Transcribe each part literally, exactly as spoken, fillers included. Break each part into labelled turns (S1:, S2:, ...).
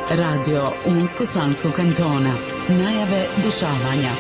S1: Radio Unsko-Sanskog kantona. Najave dešavanja.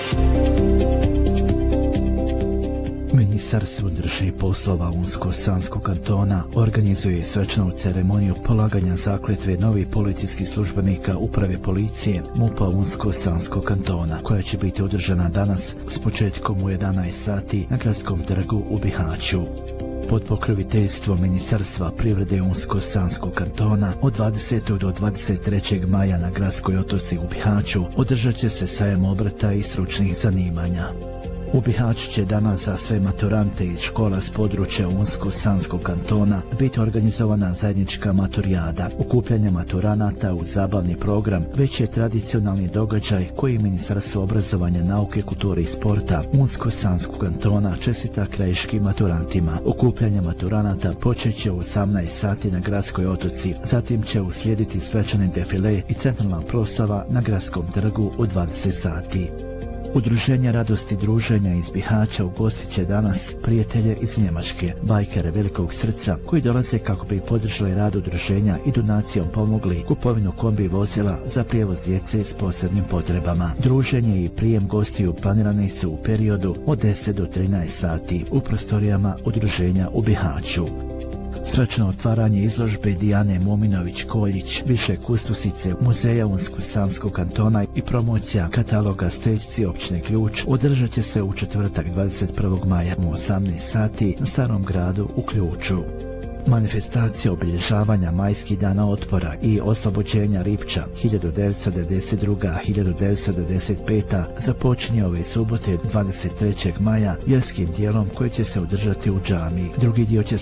S2: Ministarstvo unutrašnjih poslova Unsko-Sanskog kantona organizuje svečanu ceremoniju polaganja zakletve novih policijskih službenika Uprave policije M U P-a Unsko-Sanskog kantona, koja će biti održana danas s početkom u jedanaest sati na Gradskom trgu u Bihaću. Pod pokroviteljstvom Ministarstva privrede Unsko-Sanskog kantona od dvadesetog do dvadeset trećeg maja na Gradskoj otoci u Bihaću održat će se sajam obrta i stručnih zanimanja. U Bihaću će danas za sve maturante iz škola s područja Unsko-Sanskog kantona biti organizovana zajednička maturijada. Okupljanje maturanata u zabavni program već je tradicionalni događaj koji Ministarstvo obrazovanja, nauke, kulture i sporta Unsko-Sanskog kantona čestita krajiškim maturantima. Okupljanje maturanata počet će u osamnaest sati na Gradskoj otoci, zatim će uslijediti svečani defile i centralna proslava na Gradskom trgu u dvadeset sati. Udruženje radosti druženja iz Bihaća ugostit će danas prijatelje iz Njemačke, bajkere velikog srca, koji dolaze kako bi podržali rad udruženja i donacijom pomogli kupovinu kombi vozila za prijevoz djece s posebnim potrebama. Druženje i prijem gostiju planirani su u periodu od deset do trinaest sati u prostorijama udruženja u Bihaću. Svečano otvaranje izložbe Dijane Mominović-Koljić, više kustosice Muzeja Unsko-Sanskog kantona i promocija kataloga Steljci općine Ključ održat će se u četvrtak dvadeset prvog maja u osamnaest sati na Starom gradu u Ključu. Manifestacija obilježavanja Majskih dana otpora i oslobođenja Ripča hiljadu devetsto devedeset druge do hiljadu devetsto devedeset pete započinje ove subote dvadeset trećeg maja vjerskim dijelom koji će se održati u džamiji. Drugi dio će